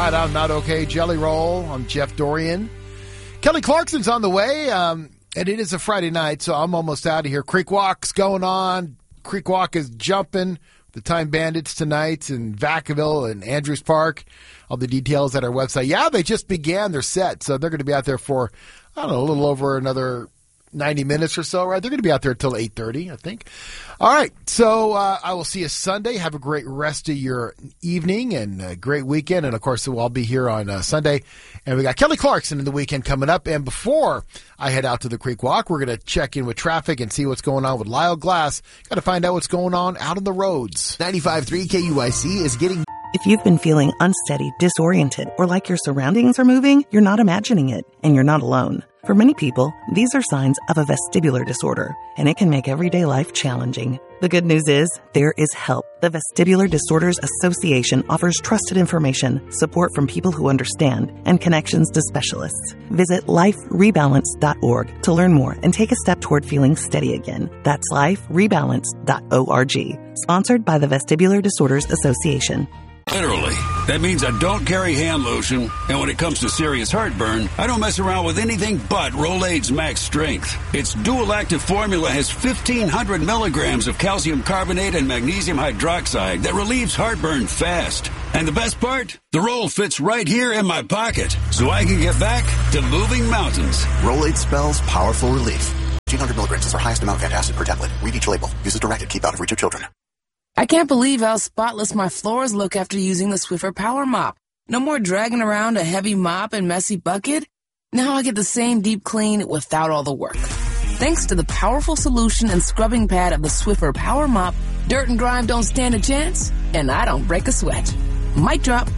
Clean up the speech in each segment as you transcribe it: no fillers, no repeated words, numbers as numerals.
God, I'm Not Okay, Jelly Roll. I'm Jeff Dorian. Kelly Clarkson's on the way, and it is a Friday night, so I'm almost out of here. Creek Walk's going on. Creek Walk is jumping. The Time Bandits tonight in Vacaville and Andrews Park. All the details at our website. Yeah, they just began their set, so they're going to be out there for, I don't know, a little over another 90 minutes or so, right? They're going to be out there until 8:30, I think. All right, so I will see you Sunday. Have a great rest of your evening and a great weekend. And, of course, we'll all be here on Sunday. And we got Kelly Clarkson in the weekend coming up. And before I head out to the Creek Walk, we're going to check in with traffic and see what's going on with Lyle Glass. Got to find out what's going on out on the roads. 95.3 KUIC is getting... If you've been feeling unsteady, disoriented, or like your surroundings are moving, you're not imagining it, and you're not alone. For many people, these are signs of a vestibular disorder, and it can make everyday life challenging. The good news is, there is help. The Vestibular Disorders Association offers trusted information, support from people who understand, and connections to specialists. Visit liferebalance.org to learn more and take a step toward feeling steady again. That's liferebalance.org. Sponsored by the Vestibular Disorders Association. Literally. That means I don't carry hand lotion, and when it comes to serious heartburn, I don't mess around with anything but Rolaids Max Strength. Its dual active formula has 1,500 milligrams of calcium carbonate and magnesium hydroxide that relieves heartburn fast. And the best part? The roll fits right here in my pocket, so I can get back to moving mountains. Rolaids spells powerful relief. 1,500 milligrams is our highest amount of antacid per tablet. Read each label. Use as directed. Keep out of reach of children. I can't believe how spotless my floors look after using the Swiffer Power Mop. No more dragging around a heavy mop and messy bucket. Now I get the same deep clean without all the work. Thanks to the powerful solution and scrubbing pad of the Swiffer Power Mop, dirt and grime don't stand a chance, and I don't break a sweat. Mic drop.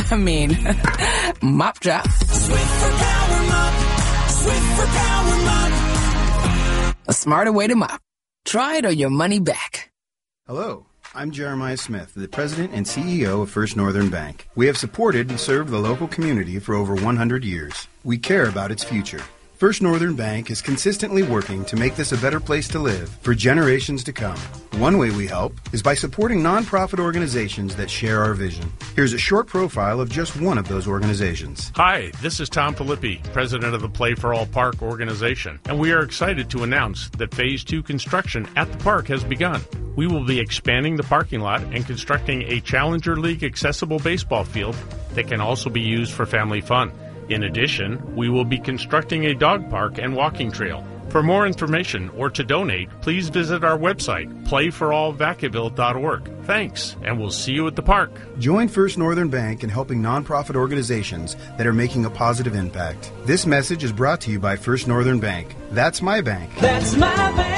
Mop drop. Swiffer Power Mop. Swiffer Power Mop. A smarter way to mop. Try it or your money back. Hello. I'm Jeremiah Smith, the President and CEO of First Northern Bank. We have supported and served the local community for over 100 years. We care about its future. First Northern Bank is consistently working to make this a better place to live for generations to come. One way we help is by supporting nonprofit organizations that share our vision. Here's a short profile of just one of those organizations. Hi, this is Tom Filippi, President of the Play for All Park organization, and we are excited to announce that Phase 2 construction at the park has begun. We will be expanding the parking lot and constructing a Challenger League accessible baseball field that can also be used for family fun. In addition, we will be constructing a dog park and walking trail. For more information or to donate, please visit our website, playforallvacaville.org. Thanks, and we'll see you at the park. Join First Northern Bank in helping nonprofit organizations that are making a positive impact. This message is brought to you by First Northern Bank. That's my bank. That's my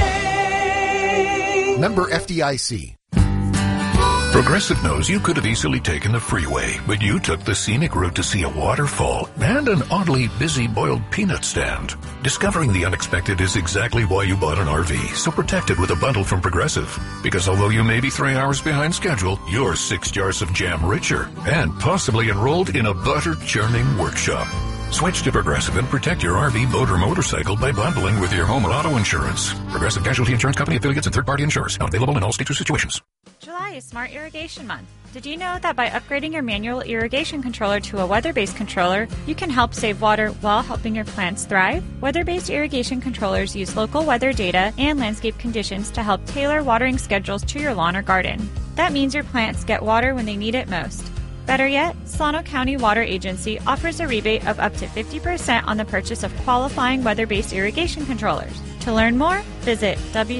bank. Member FDIC. Progressive knows you could have easily taken the freeway, but you took the scenic route to see a waterfall and an oddly busy boiled peanut stand. Discovering the unexpected is exactly why you bought an RV, so protect it with a bundle from Progressive. Because although you may be 3 hours behind schedule, you're 6 jars of jam richer and possibly enrolled in a butter-churning workshop. Switch to Progressive and protect your RV, boat, or motorcycle by bundling with your home or auto insurance. Progressive Casualty Insurance Company affiliates and third-party insurers. Not available in all states or situations. July is Smart Irrigation Month. Did you know that by upgrading your manual irrigation controller to a weather-based controller, you can help save water while helping your plants thrive? Weather-based irrigation controllers use local weather data and landscape conditions to help tailor watering schedules to your lawn or garden. That means your plants get water when they need it most. Better yet, Solano County Water Agency offers a rebate of up to 50% on the purchase of qualifying weather-based irrigation controllers. To learn more, visit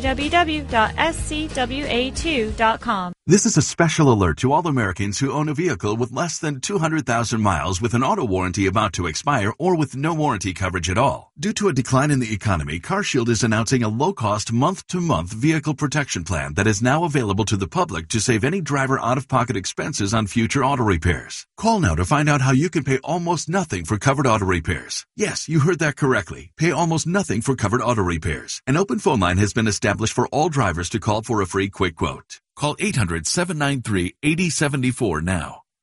www.scwa2.com. This is a special alert to all Americans who own a vehicle with less than 200,000 miles with an auto warranty about to expire or with no warranty coverage at all. Due to a decline in the economy, CarShield is announcing a low-cost month-to-month vehicle protection plan that is now available to the public to save any driver out-of-pocket expenses on future auto repairs. Call now to find out how you can pay almost nothing for covered auto repairs. Yes, you heard that correctly. Pay almost nothing for covered auto repairs. An open phone line has been established for all drivers to call for a free quick quote. Call 800-793-8074 now.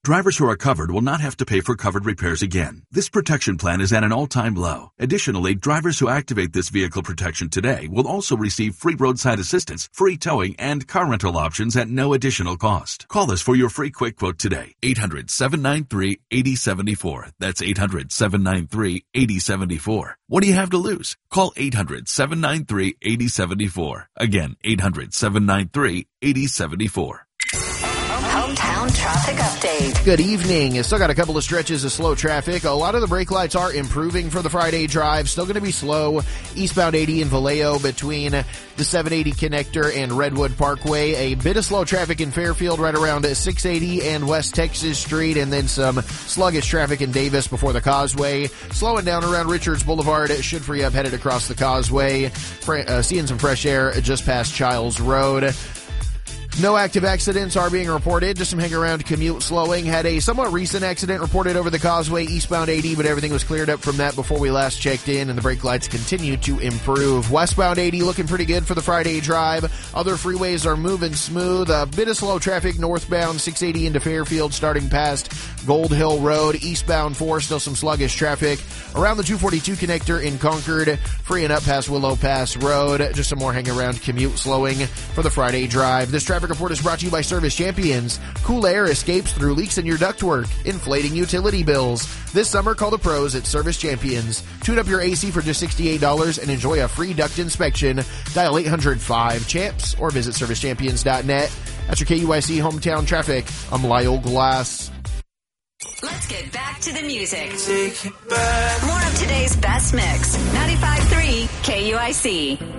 Drivers who are covered will not have to pay for covered repairs again. This protection plan is at an all-time low. Additionally, drivers who activate this vehicle protection today will also receive free roadside assistance, free towing, and car rental options at no additional cost. Call us for your free quick quote today. 800-793-8074. That's 800-793-8074. What do you have to lose? Call 800-793-8074. Again, 800-793-8074. Hometown traffic update. Good evening. Still got a couple of stretches of slow traffic. A lot of the brake lights are improving for the Friday drive. Still going to be slow. Eastbound 80 in Vallejo between the 780 connector and Redwood Parkway. A bit of slow traffic in Fairfield right around 680 and West Texas Street. And then some sluggish traffic in Davis before the Causeway. Slowing down around Richards Boulevard. It should free up headed across the Causeway. Seeing some fresh air just past Childs Road. No active accidents are being reported. Just some hang-around commute slowing. Had a somewhat recent accident reported over the Causeway, eastbound 80, but everything was cleared up from that before we last checked in, and the brake lights continue to improve. Westbound 80 looking pretty good for the Friday drive. Other freeways are moving smooth. A bit of slow traffic northbound 680 into Fairfield starting past Gold Hill Road. Eastbound 4, still some sluggish traffic. Around the 242 connector in Concord, freeing up past Willow Pass Road. Just some more hang-around commute slowing for the Friday drive. This traffic report is brought to you by Service Champions. Cool air escapes through leaks in your ductwork, inflating utility bills. This summer, call the pros at Service Champions. Tune up your AC for just $68 and enjoy a free duct inspection. Dial 800-5-CHAMPS or visit servicechampions.net. That's your KUIC Hometown Traffic. I'm Lyle Glass. Let's get back to the music. More of today's best mix. 95.3 KUIC.